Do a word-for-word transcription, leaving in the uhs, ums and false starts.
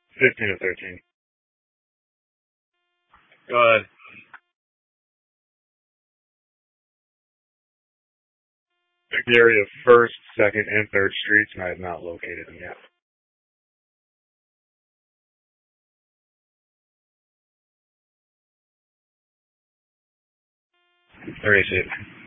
fifteen to thirteen. Go ahead. The area of First, Second, and Third Streets, and I have not located them yet. There is it.